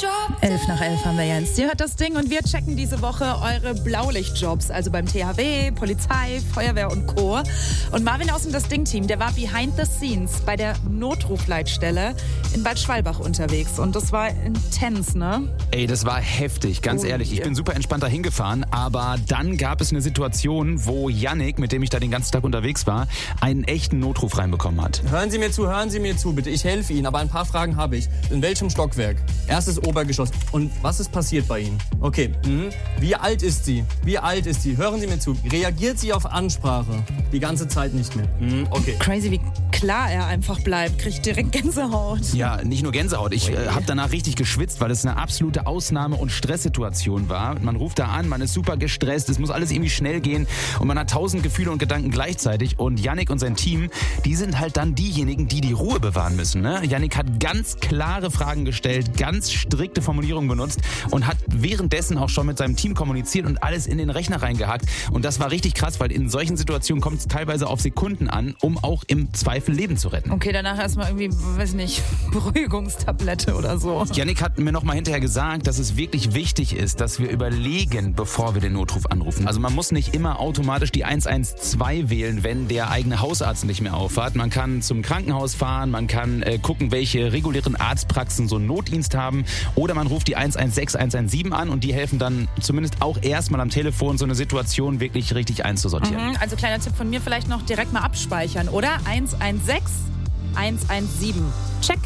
11:11 haben wir jetzt. Ihr hört das Ding und wir checken diese Woche eure Blaulichtjobs, also beim THW, Polizei, Feuerwehr und Co. Und Marvin aus dem Das Ding-Team, der war behind the scenes bei der Notrufleitstelle in Bad Schwalbach unterwegs und das war intens, ne? Ey, das war heftig, ganz ehrlich. Ich bin super entspannt da hingefahren, aber dann gab es eine Situation, wo Yannick, mit dem ich da den ganzen Tag unterwegs war, einen echten Notruf reinbekommen hat. Hören Sie mir zu, bitte. Ich helfe Ihnen, aber ein paar Fragen habe ich. In welchem Stockwerk? Erstes Obergeschoss. Und was ist passiert bei Ihnen? Okay. Wie alt ist sie? Hören Sie mir zu. Reagiert sie auf Ansprache? Die ganze Zeit nicht mehr. Okay. Crazy, wie klar er einfach bleibt. Kriegt direkt Gänsehaut. Ja, nicht nur Gänsehaut. Ich habe danach richtig geschwitzt, weil es eine absolute Ausnahme- und Stresssituation war. Man ruft da an, man ist super gestresst, es muss alles irgendwie schnell gehen und man hat 1000 Gefühle und Gedanken gleichzeitig. Und Yannick und sein Team, die sind halt dann diejenigen, die die Ruhe bewahren müssen. Ne? Yannick hat ganz klare Fragen gestellt, ganz strikte Formulierungen benutzt und hat währenddessen auch schon mit seinem Team kommuniziert und alles in den Rechner reingehackt. Und das war richtig krass, weil in solchen Situationen kommt es teilweise auf Sekunden an, um auch im Zweifel Leben zu retten. Okay, danach erstmal irgendwie, weiß nicht, Beruhigungstablette oder so. Yannick hat mir nochmal hinterher gesagt, dass es wirklich wichtig ist, dass wir überlegen, bevor wir den Notruf anrufen. Also man muss nicht immer automatisch die 112 wählen, wenn der eigene Hausarzt nicht mehr aufhat. Man kann zum Krankenhaus fahren, man kann gucken, welche regulären Arztpraxen so einen Notdienst haben. Oder man ruft die 116, 117 an und die helfen dann zumindest auch erstmal am Telefon, so eine Situation wirklich richtig einzusortieren. Also kleiner Tipp von mir, vielleicht noch direkt mal abspeichern, oder? 116, 117. Check.